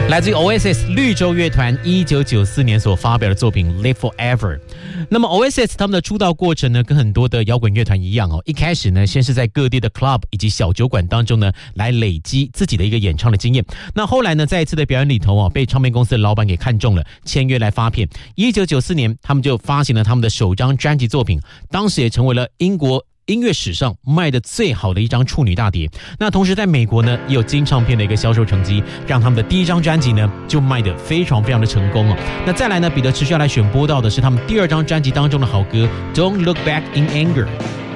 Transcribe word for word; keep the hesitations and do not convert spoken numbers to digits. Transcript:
来自于 O S S 绿洲乐团一九九四年所发表的作品 Live Forever。那么 O S S 他们的出道过程呢，跟很多的摇滚乐团一样哦，一开始呢，先是在各地的 club 以及小酒馆当中呢，来累积自己的一个演唱的经验。那后来呢，在一次的表演里头哦，被唱片公司的老板给看中了，签约来发片。一九九四年，他们就发行了他们的首张专辑作品，当时也成为了英国音乐史上卖的最好的一张处女大碟。那同时在美国呢，也有金唱片的一个销售成绩，让他们的第一张专辑呢就卖得非常非常的成功哦。那再来呢，彼得持续要来选播到的是他们第二张专辑当中的好歌 Don't Look Back in Anger。